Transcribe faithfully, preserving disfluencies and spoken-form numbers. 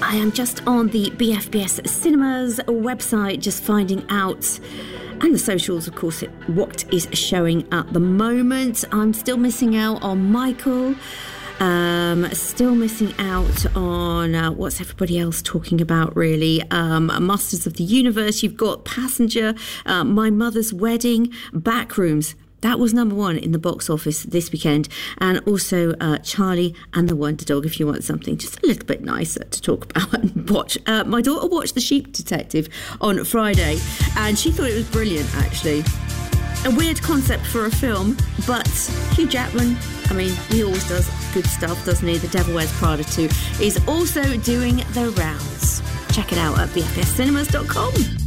I am just on the B F B S Cinemas website, just finding out, and the socials, of course, it, what is showing at the moment. I'm still missing out on Michael. Um, still missing out on uh, what's everybody else talking about, really. Um, Masters of the Universe. You've got Passenger, uh, My Mother's Wedding, Backrooms. That was number one in the box office this weekend. And also uh, Charlie and the Wonder Dog, if you want something just a little bit nicer to talk about and watch. Uh, my daughter watched The Sheep Detective on Friday, and she thought it was brilliant, actually. A weird concept for a film, but Hugh Jackman, I mean, he always does good stuff, doesn't he? The Devil Wears Prada two is also doing the rounds. Check it out at b f s cinemas dot com.